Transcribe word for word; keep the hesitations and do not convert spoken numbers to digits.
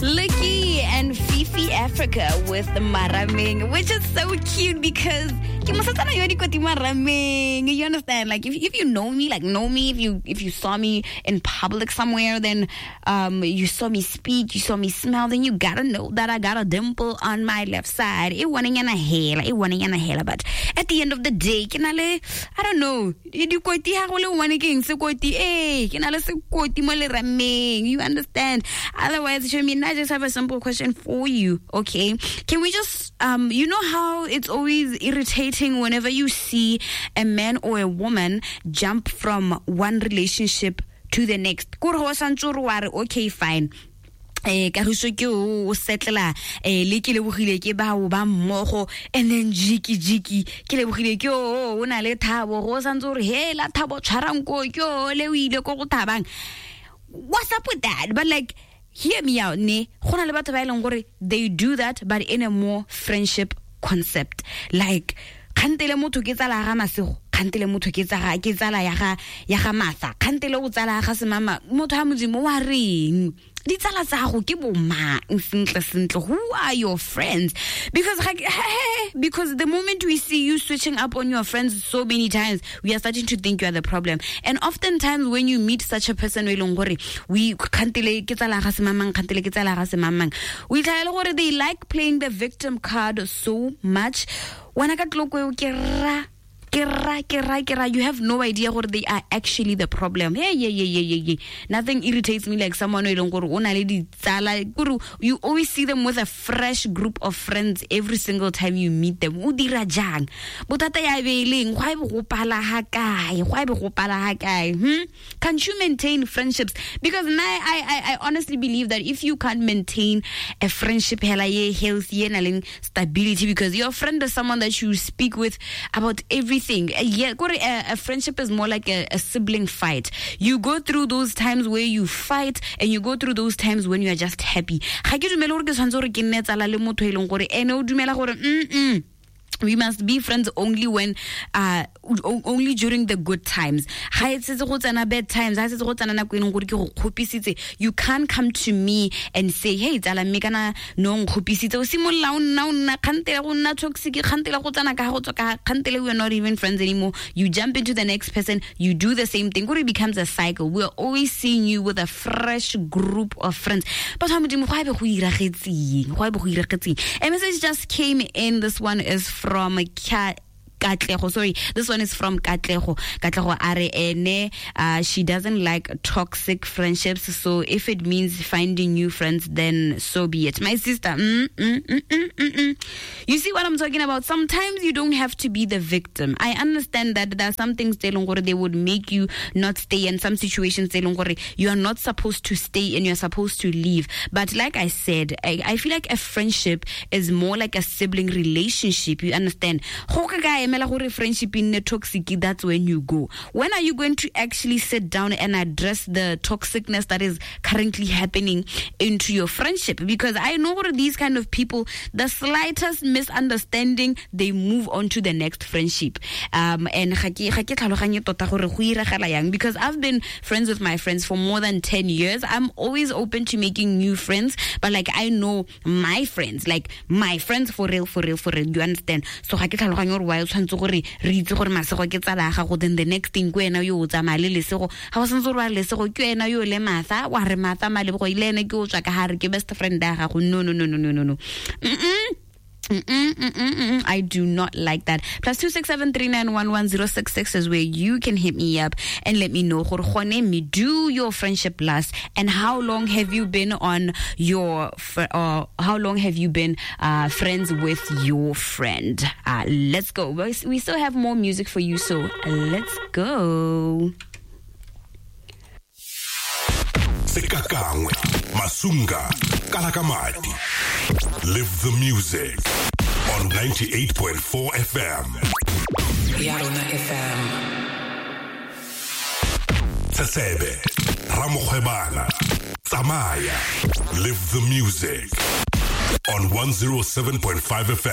Lucky and Fifi Africa with the Maraming, which is so cute because you understand, like if if you know me, like know me, if you if you saw me in public somewhere, then um you saw me speak, you saw me smell, then you gotta know that I got a dimple on my left side. It wasn't in a hair, it wasn't in a hair, but at the end of the day, I don't know. You understand? Otherwise, I mean, I just have a simple question for you. Okay, can we just um you know how it's always irritating whenever you see a man or a woman jump from one relationship to the next? Okay, fine. Eh ka ruso ke o setlela eh le ke le bogile ke ba o ba mmogo and then jiki jiki ke le bogile ke o o na le thabo go santse re he la thabo tshwarang ko ke o le o ile go go thabang. What's up with that? But like, hear me out, ne gona le batho ba ileng gore they do that but in a more friendship concept. Like khantele motho ke tsala ga masego, khantele motho ke tsala ke tsala ya ga ya ga masa, khantele o tsala ga se mama motho ha modimo wa reng di tsala tsa go ke bo mang sentle sentle. Who are your friends? Because like, because the moment we see you switching up on your friends so many times, we are starting to think you are the problem. And oftentimes when you meet such a person, we we khantele ke tsala ga se mamang, khantele ke tsala ga se mamang, we tell gore they like playing the victim card so much. When I got loco ke ra Kira, kira, kira. You have no idea what they are actually the problem. Yeah, yeah, yeah, yeah, yeah, yeah. Nothing irritates me like someone who don't go to. You always see them with a fresh group of friends every single time you meet them. Udira jang. Botata ya beling. Why be pala hakai? Why be pala hakai? Hmm? Can't you maintain friendships? Because now I, I, I honestly believe that if you can't maintain a friendship, healthy and stability, because your friend is someone that you speak with about everything. Yeah, a friendship is more like a, a sibling fight. You go through those times where you fight and you go through those times when you are just happy. We must be friends only when uh only during the good times. Bad times. You can't come to me and say, hey, tsala me kana no nkhupisitse o simolla una una khantela go nna toxic khantela go tsana ka go tsoka khantela we are not even friends anymore. You jump into the next person, you do the same thing. It becomes a cycle. We're always seeing you with a fresh group of friends. But how much why be go iragetseng? Why be go iragetseng? A message just came in. This one is from From Katlego. Sorry, this one is from Katlego. Katlego are ene. Uh, she doesn't like toxic friendships. So if it means finding new friends, then so be it. My sister, mm, mm, mm, mm, mm, mm. You see what I'm talking about? Sometimes you don't have to be the victim. I understand that there are some things they would make you not stay. In some situations, you are not supposed to stay and you're supposed to leave. But like I said, I, I feel like a friendship is more like a sibling relationship. You understand? Friendship in the toxic, that's when you go. When are you going to actually sit down and address the toxicness that is currently happening into your friendship? Because I know what these kind of people, the slightest misunderstanding, they move on to the next friendship. Um, and because I've been friends with my friends for more than ten years, I'm always open to making new friends. But like, I know my friends, like my friends for real, for real, for real. You understand? So while then the next thing kwena yo tsama le lesego ha o sentse re lesego kwena yo le matha wa re matha male go ile ne ke o tswa ka hare ke best friend ya gago. No no no no no no. Mm-mm. Mm-mm, mm-mm, mm-mm. I do not like that. Plus two six seven three nine one one zero six six is where you can hit me up and let me know. Me do your friendship last, and how long have you been on your fr- or how long have you been uh, friends with your friend? Uh, let's go. We still have more music for you, so let's go. Sekakangwe, Masunga, Kalakamati. Live the music on ninety-eight point four F M. Yarona F M. Tsebe, Ramokhebana, Tsamaya. Live the music on one oh seven point five F M.